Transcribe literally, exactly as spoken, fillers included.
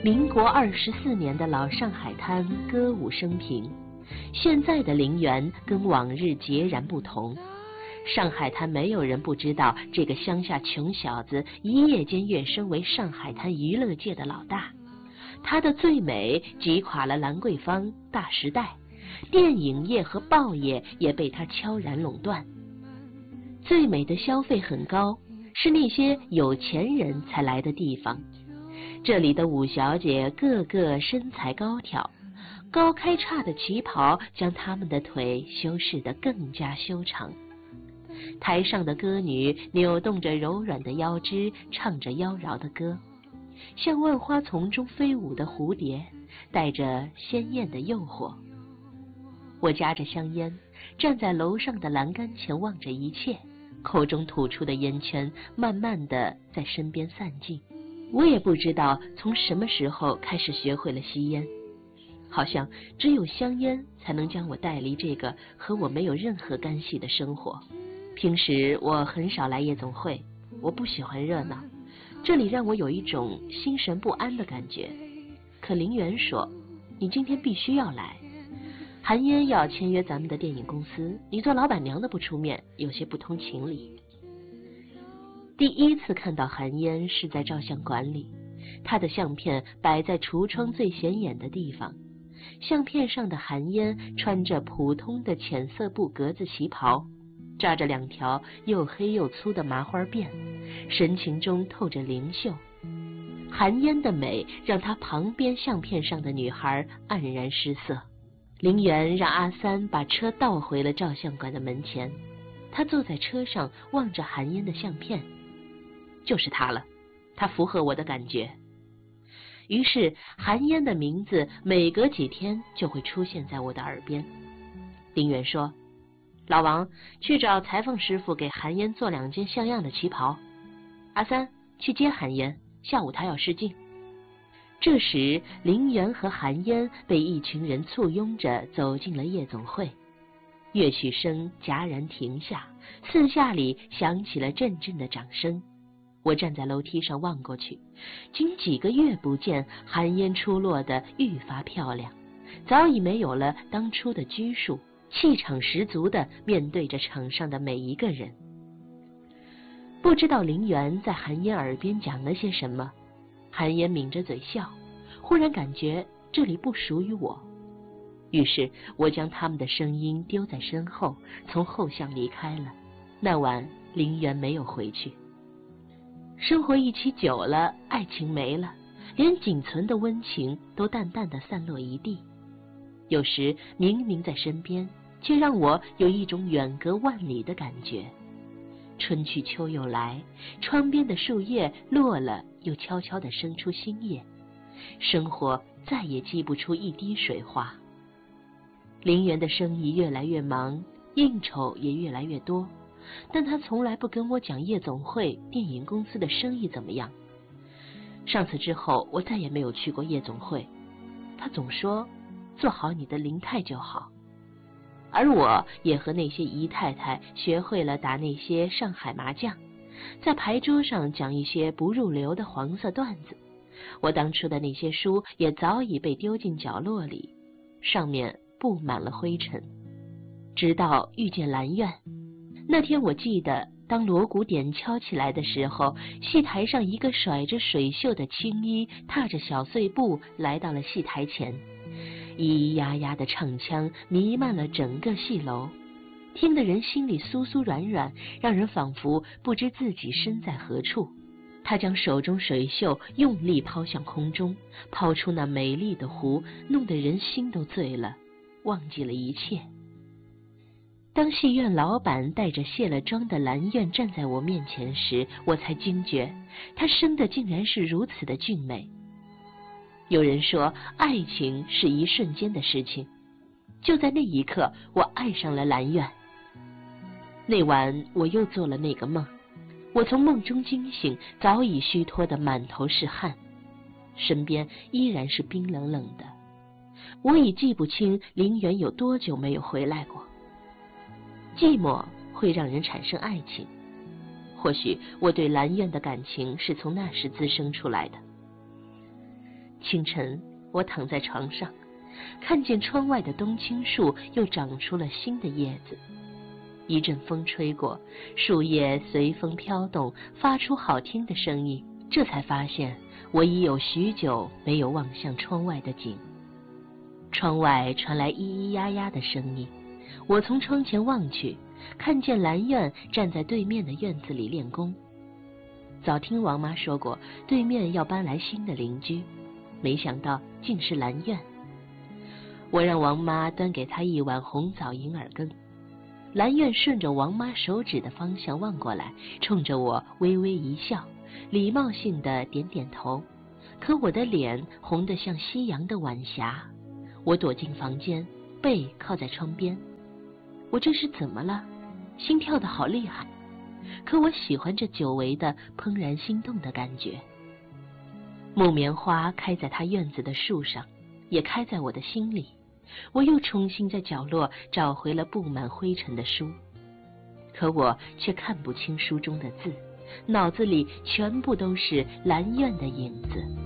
民国二十四年的老上海滩歌舞升平，现在的陵园跟往日截然不同。上海滩没有人不知道这个乡下穷小子一夜间跃升为上海滩娱乐界的老大。他的最美击垮了兰桂坊、大时代，电影业和报业也被他悄然垄断。最美的消费很高，是那些有钱人才来的地方。这里的舞小姐个个身材高挑，高开叉的旗袍将她们的腿修饰得更加修长。台上的歌女扭动着柔软的腰肢，唱着妖娆的歌，像万花丛中飞舞的蝴蝶，带着鲜艳的诱惑。我夹着香烟，站在楼上的栏杆前望着一切，口中吐出的烟圈慢慢地在身边散尽。我也不知道从什么时候开始学会了吸烟，好像只有香烟才能将我带离这个和我没有任何干系的生活。平时我很少来夜总会，我不喜欢热闹，这里让我有一种心神不安的感觉。可林园说，你今天必须要来，韩嫣要签约咱们的电影公司，你做老板娘的不出面，有些不通情理。第一次看到韩嫣是在照相馆里，她的相片摆在橱窗最显眼的地方。相片上的韩嫣穿着普通的浅色布格子旗袍，扎着两条又黑又粗的麻花辫，神情中透着灵秀。韩嫣的美让她旁边相片上的女孩黯然失色。林园让阿三把车倒回了照相馆的门前，他坐在车上望着韩嫣的相片，就是她了，她符合我的感觉。于是韩嫣的名字每隔几天就会出现在我的耳边。林园说，老王，去找裁缝师傅给韩嫣做两件像样的旗袍。阿三，去接韩嫣，下午她要试镜。这时林园和韩嫣被一群人簇拥着走进了夜总会，乐曲声戛然停下，四下里响起了阵阵的掌声。我站在楼梯上望过去，仅几个月不见，韩嫣出落得愈发漂亮，早已没有了当初的拘束，气场十足地面对着场上的每一个人。不知道林园在韩嫣耳边讲了些什么，韩嫣抿着嘴笑，忽然感觉这里不属于我。于是我将他们的声音丢在身后，从后巷离开了。那晚林园没有回去。生活一起久了，爱情没了，连仅存的温情都淡淡的散落一地。有时明明在身边，却让我有一种远隔万里的感觉。春去秋又来，窗边的树叶落了，又悄悄地生出新叶，生活再也积不出一滴水花。林园的生意越来越忙，应酬也越来越多，但他从来不跟我讲夜总会、电影公司的生意怎么样。上次之后，我再也没有去过夜总会。他总说，做好你的林太就好。而我也和那些姨太太学会了打那些上海麻将，在牌桌上讲一些不入流的黄色段子。我当初的那些书也早已被丢进角落里，上面布满了灰尘。直到遇见兰苑，那天我记得，当锣鼓点敲起来的时候，戏台上一个甩着水袖的青衣踏着小碎步来到了戏台前，咿咿呀呀的唱腔弥漫了整个戏楼，听得人心里酥酥软软，让人仿佛不知自己身在何处。他将手中水袖用力抛向空中，抛出那美丽的湖，弄得人心都醉了，忘记了一切。当戏院老板带着卸了妆的兰苑站在我面前时，我才惊觉，她生的竟然是如此的俊美。有人说，爱情是一瞬间的事情，就在那一刻，我爱上了兰苑。那晚我又做了那个梦，我从梦中惊醒，早已虚脱得满头是汗，身边依然是冰冷冷的。我已记不清林园有多久没有回来过。寂寞会让人产生爱情，或许我对兰苑的感情是从那时滋生出来的。 清晨，我躺在床上，看见窗外的冬青树又长出了新的叶子。一阵风吹过，树叶随风飘动，发出好听的声音。这才发现，我已有许久没有望向窗外的景。窗外传来咿咿呀呀的声音，我从窗前望去，看见兰苑站在对面的院子里练功。早听王妈说过，对面要搬来新的邻居，没想到竟是兰苑。我让王妈端给她一碗红枣银耳羹。兰苑顺着王妈手指的方向望过来，冲着我微微一笑，礼貌性的点点头。可我的脸红得像夕阳的晚霞。我躲进房间，背靠在窗边。我这是怎么了？心跳得好厉害。可我喜欢这久违的怦然心动的感觉。木棉花开在他院子的树上，也开在我的心里。我又重新在角落找回了布满灰尘的书，可我却看不清书中的字，脑子里全部都是兰苑的影子。